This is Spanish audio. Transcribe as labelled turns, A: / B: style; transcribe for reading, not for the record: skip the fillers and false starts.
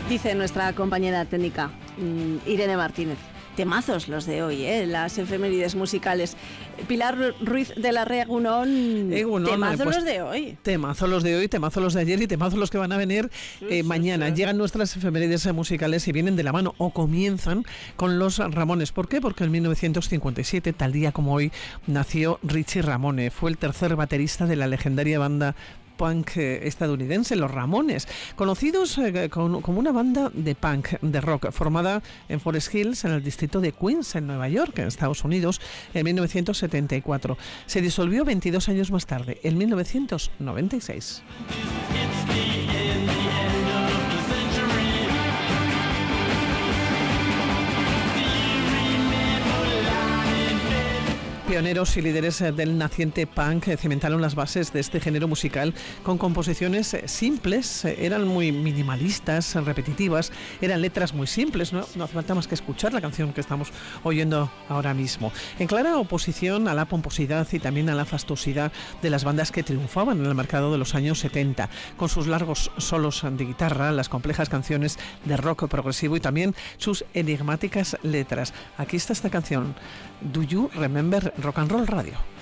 A: Dice nuestra compañera técnica, Irene Martínez. Temazos los de hoy, las efemérides musicales. Pilar Ruiz de la Rea Egunon, temazos pues, los de hoy.
B: Temazos los de hoy, temazos los de ayer y temazos los que van a venir mañana. Llegan nuestras efemérides musicales y vienen de la mano o comienzan con los Ramones. ¿Por qué? Porque en 1957, tal día como hoy, nació Richie Ramone. Fue el tercer baterista de la legendaria banda punk estadounidense, los Ramones, conocidos como una banda de punk, de rock, formada en Forest Hills, en el distrito de Queens, en Nueva York, en Estados Unidos, en 1974. Se disolvió 22 años más tarde, en 1996. Pioneros y líderes del naciente punk cimentaron las bases de este género musical con composiciones simples, eran muy minimalistas, repetitivas, eran letras muy simples, no hace falta más que escuchar la canción que estamos oyendo ahora mismo. En clara oposición a la pomposidad y también a la fastuosidad de las bandas que triunfaban en el mercado de los años 70, con sus largos solos de guitarra, las complejas canciones de rock progresivo y también sus enigmáticas letras. Aquí está esta canción, Do You Remember Rock and Roll Radio.